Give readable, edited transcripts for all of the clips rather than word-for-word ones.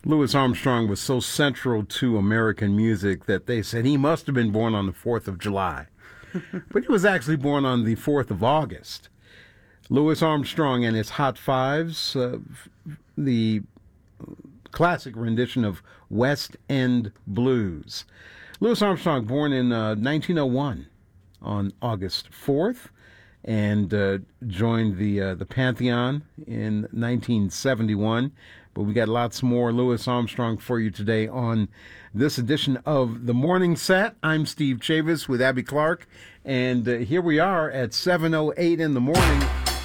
Louis Armstrong was so central to American music that they said he must have been born on the 4th of July. But he was actually born on the 4th of August. Louis Armstrong and his Hot Fives, the classic rendition of West End Blues. Louis Armstrong, born in 1901 on August 4th, and joined the Pantheon in 1971. But we got lots more Louis Armstrong for you today on this edition of The Morning Set. I'm Steve Chavis with Abby Clark, and here we are at 7:08 in the morning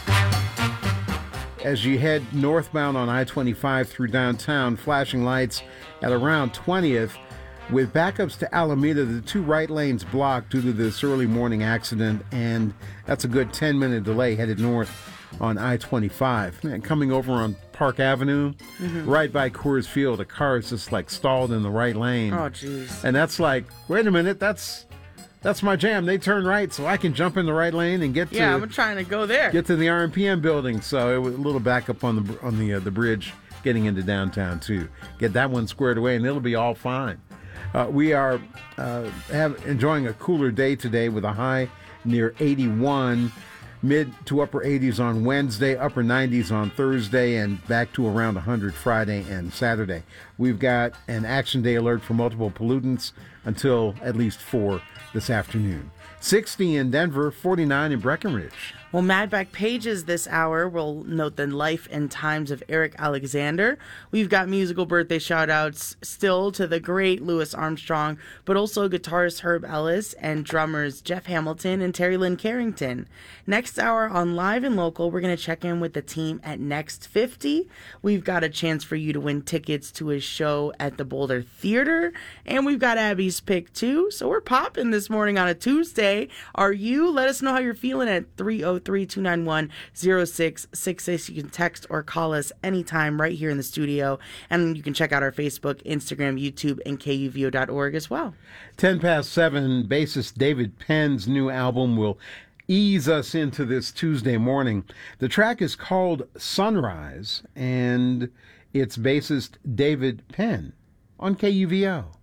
as you head northbound on I-25 through downtown, flashing lights at around 20th. With backups to Alameda, the two right lanes blocked due to this early morning accident, and that's a good 10-minute delay headed north on I-25. And coming over on Park Avenue, right by Coors Field, a car is just like stalled in the right lane. Oh, jeez. And that's like, wait a minute, that's my jam. They turn right so I can jump in the right lane and get to... Yeah, I'm trying to go there. Get to the RMPM building. So it was a little backup on the bridge getting into downtown, too. Get that one squared away, and it'll be all fine. We are enjoying a cooler day today with a high near 81, mid to upper 80s on Wednesday, upper 90s on Thursday, and back to around 100 Friday and Saturday. We've got an action day alert for multiple pollutants until at least 4 this afternoon. 60 in Denver, 49 in Breckenridge. Well, Mad Back Pages this hour will note the life and times of Eric Alexander. We've got musical birthday shout-outs still to the great Louis Armstrong, but also guitarist Herb Ellis and drummers Jeff Hamilton and Terry Lynn Carrington. Next hour on Live and Local, we're going to check in with the team at Next 50. We've got a chance for you to win tickets to his show at the Boulder Theater, and we've got Abby's pick too. So we're popping this morning on a Tuesday. Are you? Let us know how you're feeling at 303-291-0666. You can text or call us anytime right here in the studio. And you can check out our Facebook, Instagram, YouTube, and KUVO.org as well. 10 past 7, bassist David Penn's new album will ease us into this Tuesday morning. The track is called Sunrise, and it's bassist David Penn on KUVO.